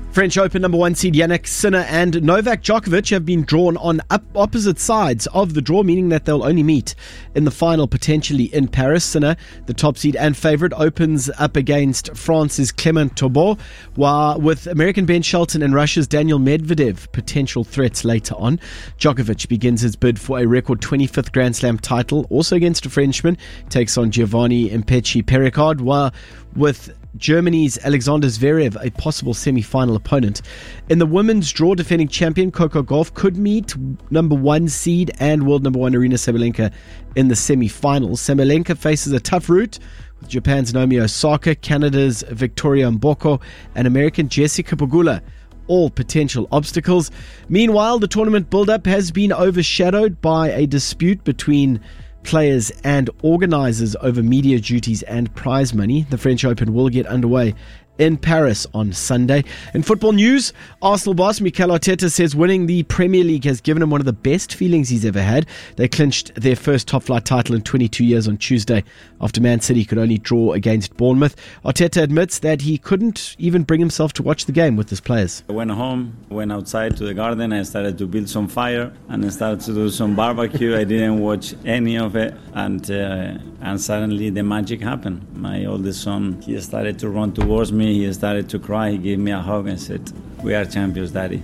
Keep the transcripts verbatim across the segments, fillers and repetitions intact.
French Open number one seed Jannik Sinner and Novak Djokovic have been drawn on up opposite sides of the draw, meaning that they'll only meet in the final, potentially in Paris. Sinner, the top seed and favourite, opens up against France's Clement Taubeau, while with American Ben Shelton and Russia's Daniel Medvedev potential threats later on. Djokovic begins his bid for a record twenty-fifth Grand Slam title, also against a Frenchman, takes on Giovanni Impecci Pericard, while with Germany's Alexander Zverev a possible semi-final opponent. In the women's draw, defending champion Coco Gauff could meet number one seed and world number one Aryna Sabalenka in the semi-finals. Sabalenka faces a tough route with Japan's Naomi Osaka, Canada's Victoria Mboko, and American Jessica Pegula, all potential obstacles. Meanwhile, the tournament build-up has been overshadowed by a dispute between players and organisers over media duties and prize money. The French Open will get underway in Paris on Sunday. In football news, Arsenal boss Mikel Arteta says winning the Premier League has given him one of the best feelings he's ever had. They clinched their first top-flight title in twenty-two years on Tuesday after Man City could only draw against Bournemouth. Arteta admits that he couldn't even bring himself to watch the game with his players. I went home, went outside to the garden, I started to build some fire and I started to do some barbecue. I didn't watch any of it, and uh, and suddenly the magic happened. My oldest son, he started to run towards me. He started to cry. He gave me a hug and said, "We are champions, Daddy."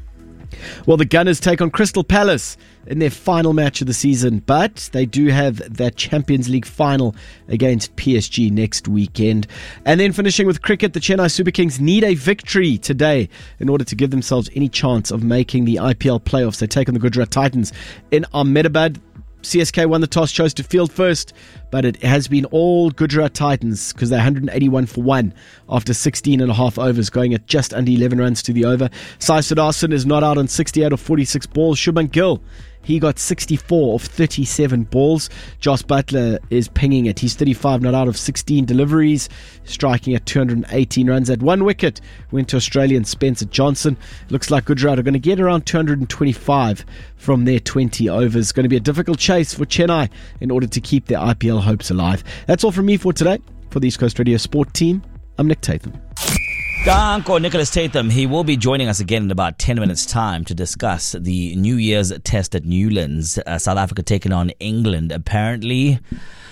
Well, the Gunners take on Crystal Palace in their final match of the season, but they do have that Champions League final against P S G next weekend. And then finishing with cricket, the Chennai Super Kings need a victory today in order to give themselves any chance of making the I P L playoffs. They take on the Gujarat Titans in Ahmedabad. C S K won the toss, chose to field first, but it has been all Gujarat Titans because they're one hundred eighty-one for one after sixteen and a half overs, going at just under eleven runs to the over. Sai Sudarshan is not out on sixty-eight of forty-six balls. Shubman Gill, he got sixty-four of thirty-seven balls. Joss Butler is pinging it. He's thirty-five not out of sixteen deliveries, striking at two hundred eighteen runs. At one wicket went to Australian Spencer Johnson. Looks like Gujarat are going to get around two hundred twenty-five from their twenty overs. It's going to be a difficult chase for Chennai in order to keep their I P L hopes alive. That's all from me for today. For the East Coast Radio Sport team, I'm Nick Tatham. Danko Nicholas Tatham. He will be joining us again in about ten minutes' time to discuss the New Year's test at Newlands. Uh, South Africa taking on England. Apparently,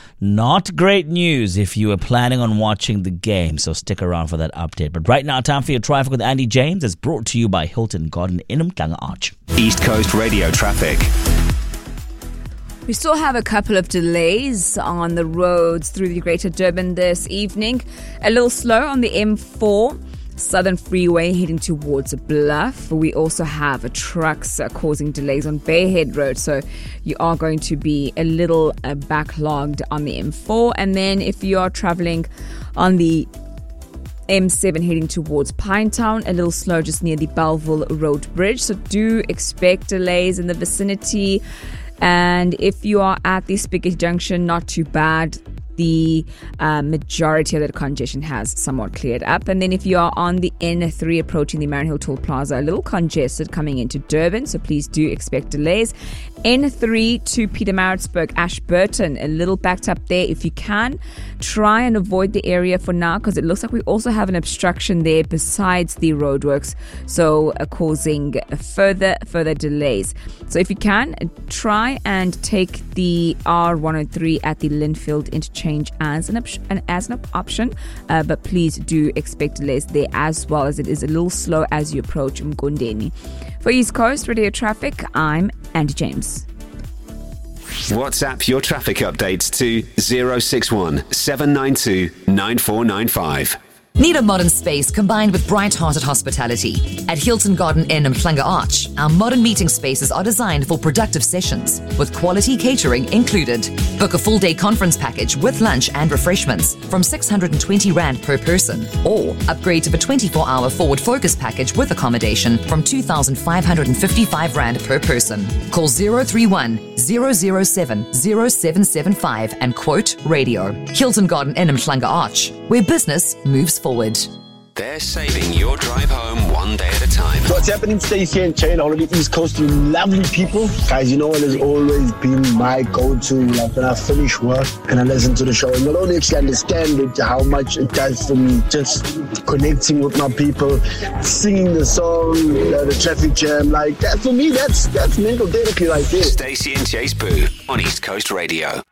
not great news if you were planning on watching the game, so stick around for that update. But right now, time for your traffic with Andy James. It's brought to you by Hilton Garden in Umhlanga Arch. East Coast Radio traffic. We still have a couple of delays on the roads through the Greater Durban this evening. A little slow on the M four. Southern Freeway heading towards Bluff. We also have trucks uh, causing delays on Bayhead Road, so you are going to be a little uh, backlogged on the M four. And then if you are traveling on the M seven heading towards Pinetown, a little slow just near the Belleville Road Bridge, so do expect delays in the vicinity. And if you are at the Spigot Junction, not too bad. The uh, majority of the congestion has somewhat cleared up. And then if you are on the N three approaching the Marion Hill Toll Plaza, a little congested coming into Durban, so please do expect delays. N three to Pietermaritzburg, Ashburton, a little backed up there. If you can, try and avoid the area for now because it looks like we also have an obstruction there besides the roadworks, so uh, causing further further delays. So if you can, try and take the R one oh three at the Linfield interchange as an, op- as an option, uh, but please do expect delays there as well, as it is a little slow as you approach Mgundeni. For East Coast Radio Traffic, I'm Andy James. WhatsApp your traffic updates to zero six one seven nine two nine four nine five. Need a modern space combined with bright-hearted hospitality? At Hilton Garden Inn Umhlanga Arch, our modern meeting spaces are designed for productive sessions, with quality catering included. Book a full-day conference package with lunch and refreshments from six hundred twenty rand per person, or upgrade to the twenty-four hour forward focus package with accommodation from two thousand five hundred fifty-five rand per person. Call zero three one zero zero seven zero seven seven five and quote radio. Hilton Garden Inn Umhlanga Arch, where business moves forward. They're saving your drive home one day at a time. What's happening, Stacey and Chain, all of the East Coast, you lovely people. Guys, you know what has always been my go-to, like when I finish work and I listen to the show. And you'll only actually understand it, how much it does for me, just connecting with my people, singing the song, you know, the traffic jam. Like, that for me, that's, that's mental therapy right there. Stacey and Chase Boo on East Coast Radio.